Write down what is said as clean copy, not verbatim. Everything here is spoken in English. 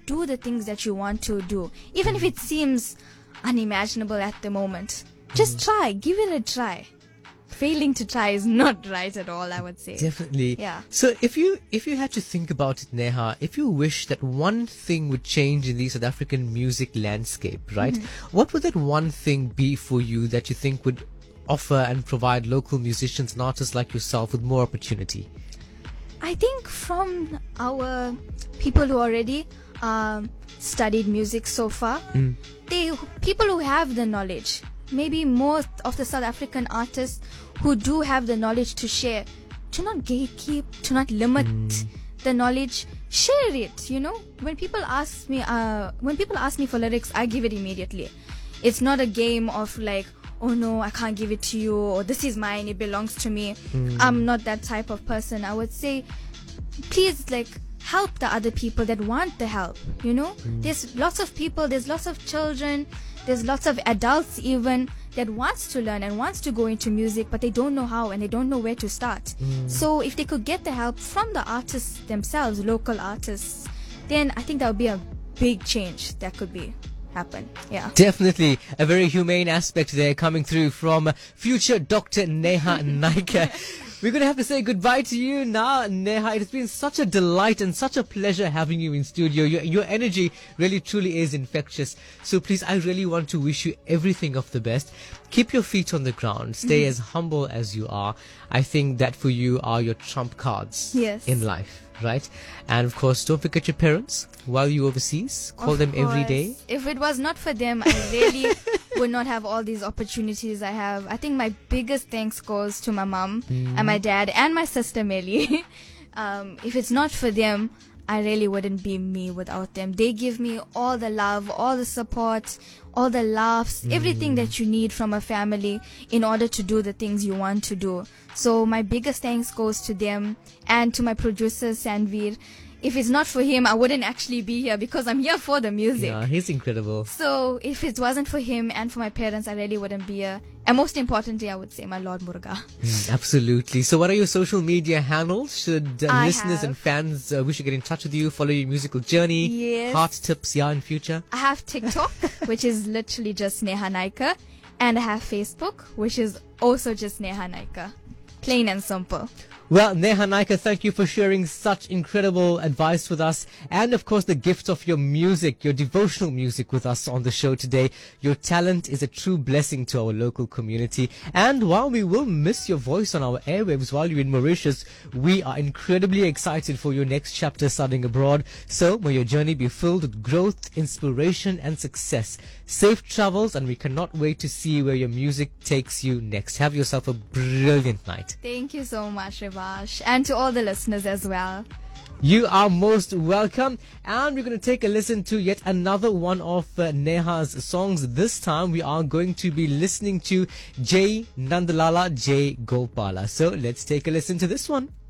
do the things that you want to do, even if it seems unimaginable at the moment. Just try, give it a try. Failing to try is not right at all, I would say. Definitely. Yeah. So if you had to think about it, Neha, if you wish that one thing would change in the South African music landscape, right? What would that one thing be for you that you think would offer and provide local musicians and artists like yourself with more opportunity? I think from our people who already studied music so far, people who have the knowledge, maybe more of the South African artists who do have the knowledge to share, to not gatekeep, to not limit the knowledge, share it. When people ask me for lyrics, I give it immediately. It's not a game of like, oh no, I can't give it to you, or this is mine, it belongs to me. I'm not that type of person. I would say, please, help the other people that want the help. There's lots of people, there's lots of children, there's lots of adults even that wants to learn and wants to go into music, but they don't know how and they don't know where to start. So if they could get the help from the artists themselves, local artists, then I think that would be a big change that could happen. Yeah. Definitely a very humane aspect there coming through from future Dr. Neha Naicker. We're going to have to say goodbye to you now, Neha. It has been such a delight and such a pleasure having you in studio. Your energy really, truly is infectious. So please, I really want to wish you everything of the best. Keep your feet on the ground. Stay as humble as you are. I think that for you are your trump cards in life. Right? And of course, don't forget your parents while you're overseas. Call them every day. If it was not for them, I really would not have all these opportunities I have. I think my biggest thanks goes to my mom and my dad and my sister Melly. If it's not for them, I really wouldn't be me without them. They give me all the love, all the support, all the laughs, everything that you need from a family in order to do the things you want to do. So my biggest thanks goes to them and to my producer, Sanveer. If it's not for him, I wouldn't actually be here because I'm here for the music. Yeah, he's incredible. So if it wasn't for him and for my parents, I really wouldn't be here. And most importantly, I would say my Lord Muruga. Absolutely. So what are your social media handles? Should listeners and fans wish to get in touch with you, follow your musical journey, Yes. heart tips, in future? I have TikTok, which is literally just Neha Naicker. And I have Facebook, which is also just Neha Naicker. Plain and simple. Well, Neha Naicker, thank you for sharing such incredible advice with us. And of course, the gift of your music, your devotional music with us on the show today. Your talent is a true blessing to our local community. And while we will miss your voice on our airwaves while you're in Mauritius, we are incredibly excited for your next chapter studying abroad. So may your journey be filled with growth, inspiration, and success. Safe travels, and we cannot wait to see where your music takes you next. Have yourself a brilliant night. Thank you so much, Rivash. And to all the listeners as well. You are most welcome. And we're going to take a listen to yet another one of Neha's songs. This time we are going to be listening to Jay Nandalala Jay Gopala. So let's take a listen to this one.